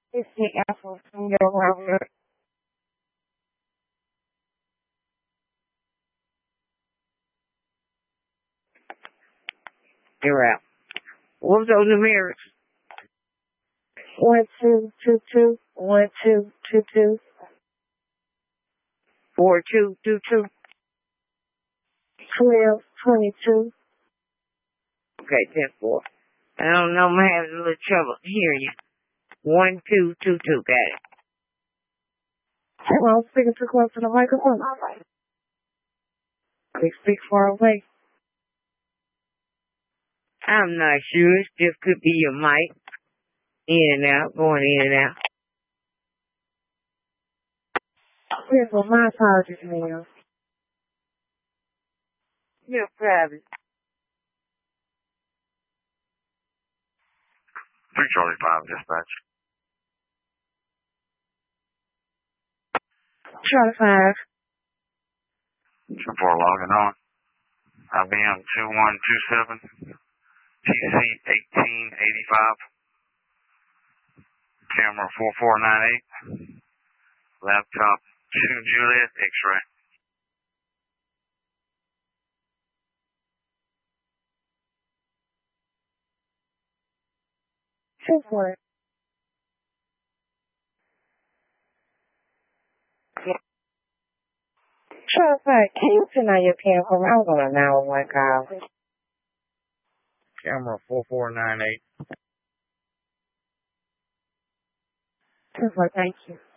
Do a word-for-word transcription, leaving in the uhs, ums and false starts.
It's the Apple from your router. You're out. What was those numerics? One, two, two, two, one, two, two, two. Four, two, two, two. Twelve, twenty-two. Okay, ten, four. I don't know, I'm having a little trouble hearing you. One, two, two, two. Got it. Well, I'm speaking too close to the microphone. They speak far away. I'm not sure. It just could be your mic. In and out, going in and out. Yes, well, my apologies, ma'am. You're private. three Charlie five dispatch. Charlie five. two four logging on. I B M two one two seven. T C eighteen eighty-five. Camera four four nine eight. Laptop two Juliet X-ray. Two four. Charlie five, can you turn on your camera for me? I was on a nine one one call. Camera four four nine eight. Two four, thank you.